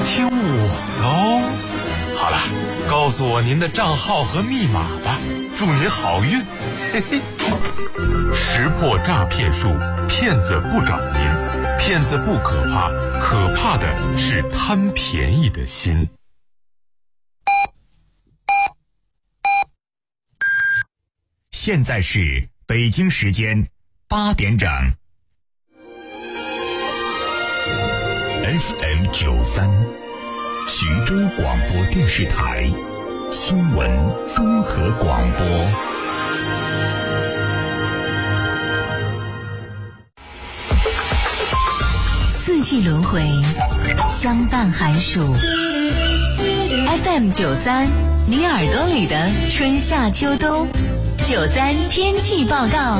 听我喽。好了，告诉我您的账号和密码吧，祝您好运。嘿嘿。识破诈骗术，骗子不找您，骗子不可怕，可怕的是贪便宜的心。 现在是北京时间8点整。FM 93，徐州广播电视台新闻综合广播。 四季轮回，相伴寒暑。FM 93，你耳朵里的春夏秋冬。93天气报告，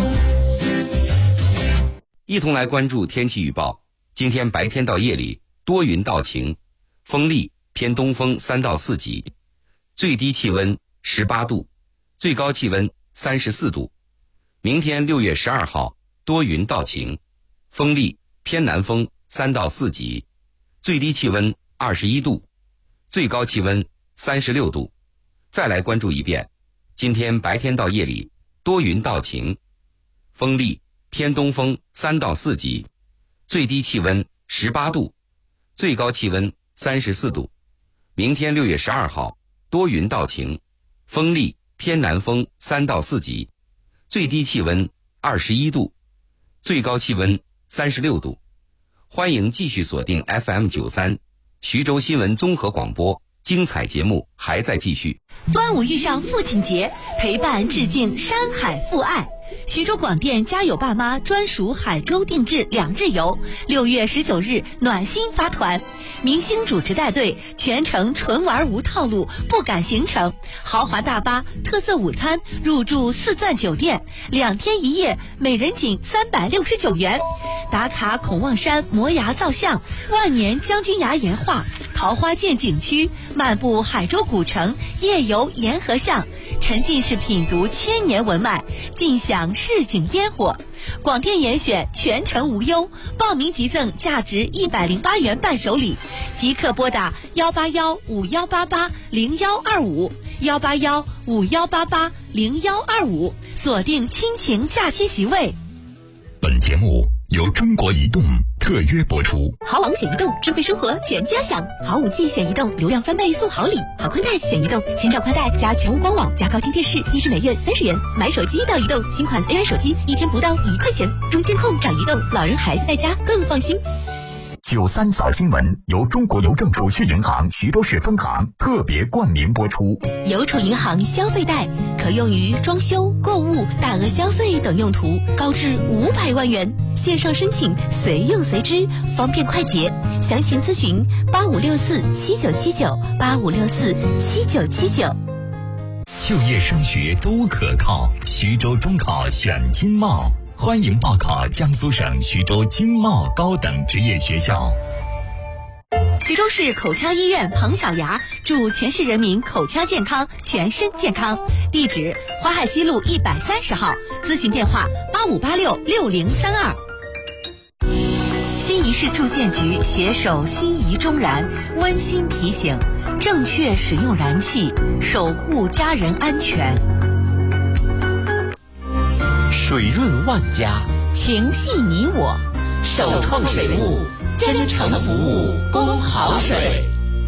一同来关注天气预报。今天白天到夜里多云到晴，风力偏东风3到4级，最低气温18度，最高气温34度。明天6月12号多云到晴，风力偏南风3到4级，最低气温21度，最高气温36度。再来关注一遍，今天白天到夜里多云到晴，风力偏东风3到4级，最低气温18度，最高气温34度。明天6月12号多云到晴，风力偏南风3到4级，最低气温21度，最高气温36度。欢迎继续锁定 FM 93徐州新闻综合广播，精彩节目还在继续。 端午遇上父亲节，陪伴致敬山海父爱。徐州广电家有爸妈专属海州定制2日游，6月19日暖心发团，明星主持带队，全程纯玩无套路，不赶行程，豪华大巴、特色午餐，入住4钻酒店，2天1夜，每人仅369元。打卡孔望山摩崖造像、万年将军崖岩画、桃花涧景区，漫步海州古城，夜游沿河巷，沉浸式品读千年文脉，尽享市井烟火。广电严选，全程无忧，报名即赠价值108元伴手礼，即刻拨打18151880125，18151880125，锁定亲情假期席位。 本节目由中国移动特约播出。 好网选移动，智慧生活全家享。好5G选移动，流量翻倍送好礼。好宽带选移动，千兆宽带加全屋官网加高清电视，1支每月30元。买手机到移动，新款 AI 手机1天不到1块钱。中监控找移动，老人孩子在家更放心。 93早新闻由中国邮政储蓄银行徐州市分行特别冠名播出。 邮储银行消费贷可用于装修、购物、大额消费等用途，高至500万元。线上申请，随用随支，方便快捷。详情咨询8564797985647979。 就业升学都可靠，徐州中考选经贸。欢迎报考江苏省徐州经贸高等职业学校。 徐州市口腔医院彭小牙祝全市人民口腔健康，全身健康。地址：淮海西路130号，咨询电话85866032。新沂市住建局携手新沂中燃温馨提醒：正确使用燃气，守护家人安全。 水润万家， 情系你我， 首创水务，真诚服务，供好水。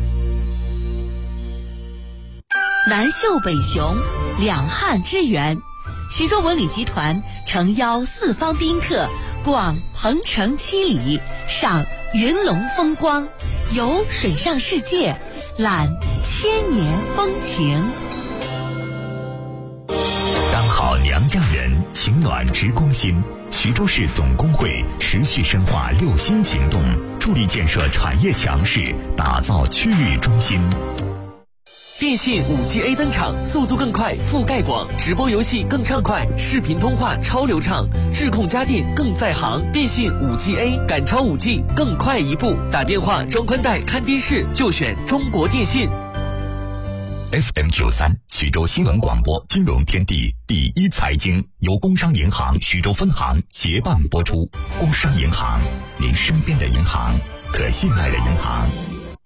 南秀北雄，两汉之源。徐州文旅集团诚邀4方宾客逛鹏城7里，赏云龙风光，游水上世界，览千年风情。 当好娘家人，情暖直攻心。徐州市总工会持续深化6新行动，助力建设产业强势，打造区域中心。 电信5G A 登场，速度更快，覆盖广，直播游戏更畅快，视频通话超流畅，智控家电更在行。电信5G A 赶超5G，更快一步。打电话、装宽带、看电视就选中国电信。 FM 93徐州新闻广播金融天地第一财经由工商银行徐州分行协办播出。工商银行，您身边的银行，可信赖的银行。